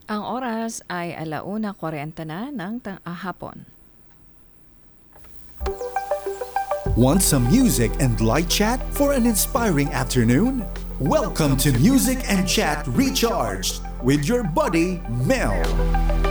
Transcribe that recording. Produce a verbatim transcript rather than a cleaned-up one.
Ang oras ay alauna kuryenta na ng tang- ah, hapon. Want some music and light chat for an inspiring afternoon? Welcome to Music and Chat Recharged with your buddy Mel.